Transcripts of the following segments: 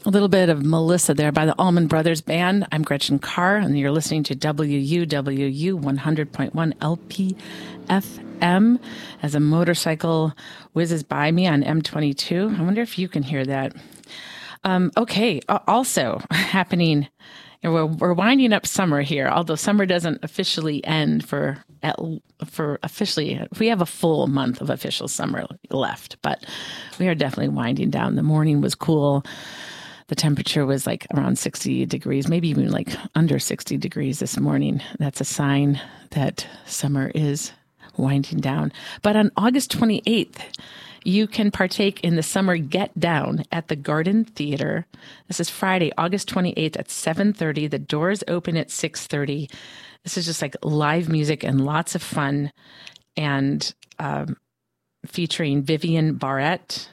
A little bit of Melissa there by the Allman Brothers Band. I'm Gretchen Carr, and you're listening to WUWU 100.1 LPFM as a motorcycle whizzes by me on M22. I wonder if you can hear that. Okay, also happening, we're winding up summer here, although summer doesn't officially end for officially, we have a full month of official summer left, but we are definitely winding down. The morning was cool. The temperature was like around 60 degrees, maybe even like under 60 degrees this morning. That's a sign that summer is winding down. But on August 28th, you can partake in the Summer Get Down at the Garden Theater. This is Friday, August 28th at 7:30. The doors open at 6:30. This is just like live music and lots of fun, and featuring Vivian Barrett,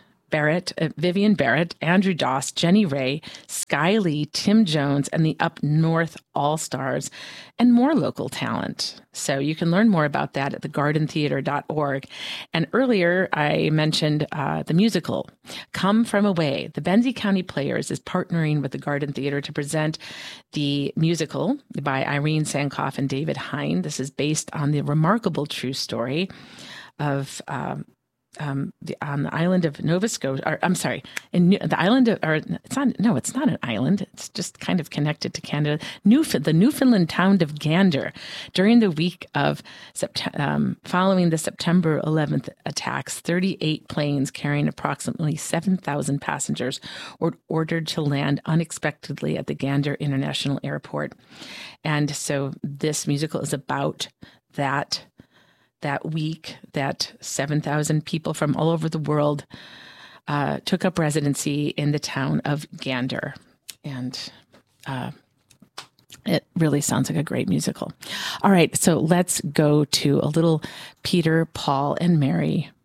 Andrew Doss, Jenny Ray, Sky Lee, Tim Jones, and the Up North All-Stars, and more local talent. So you can learn more about that at thegardentheater.org. And earlier I mentioned the musical, Come From Away. The Benzie County Players is partnering with the Garden Theater to present the musical by Irene Sankoff and David Hine. This is based on the remarkable true story of on the island of Nova Scotia, or I'm sorry, in the island of, or it's not an island. It's just kind of connected to Canada. The Newfoundland town of Gander. During the week of following the September 11th attacks, 38 planes carrying approximately 7,000 passengers were ordered to land unexpectedly at the Gander International Airport. And so this musical is about that week that 7,000 people from all over the world took up residency in the town of Gander. And it really sounds like a great musical. All right, so let's go to a little Peter, Paul, and Mary.